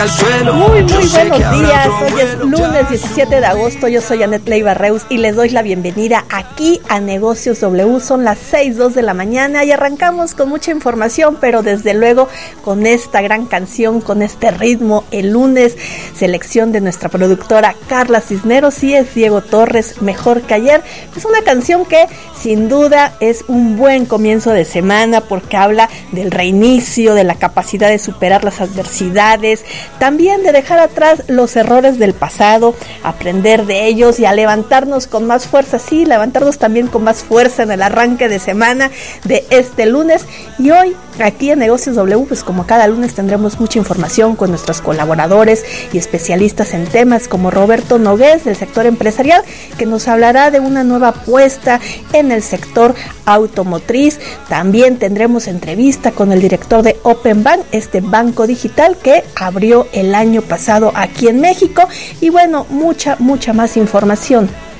Muy buenos días, hoy es lunes 17 de agosto, yo soy Anet Leiva Reus y les doy la bienvenida aquí a Negocios W. Son las 6:02 de la mañana y arrancamos con mucha información, pero desde luego con esta gran canción, con este ritmo, el lunes, selección de nuestra productora Carla Cisneros y es Diego Torres, Mejor que ayer. Es una canción que sin duda es un buen comienzo de semana porque habla del reinicio, de la capacidad de superar las adversidades, también de dejar atrás los errores del pasado, aprender de ellos y a levantarnos con más fuerza, sí, levantarnos también con más fuerza en el arranque de semana de este lunes. Y hoy aquí en Negocios W, pues como cada lunes tendremos mucha información con nuestros colaboradores y especialistas en temas como Roberto Nogués del sector empresarial, que nos hablará de una nueva apuesta en el sector automotriz. También tendremos entrevista con el director de Open Bank, este banco digital que abrió el año pasado aquí en México. Y bueno, mucha más información.